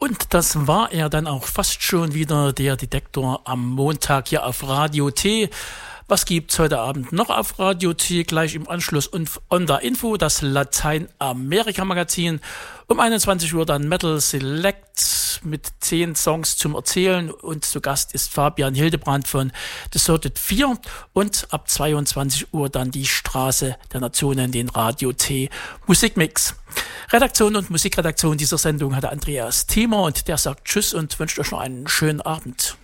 Und das war er dann auch fast schon wieder, der Detektor am Montag hier auf Radio T. Was gibt's heute Abend noch auf Radio T? Gleich im Anschluss on der Info, das Lateinamerika-Magazin. Um 21 Uhr dann Metal Select mit 10 Songs zum Erzählen. Und zu Gast ist Fabian Hildebrand von Deserted 4. Und ab 22 Uhr dann die Straße der Nationen, den Radio T Musikmix. Redaktion und Musikredaktion dieser Sendung hatte Andreas Thiemer und der sagt Tschüss und wünscht euch noch einen schönen Abend.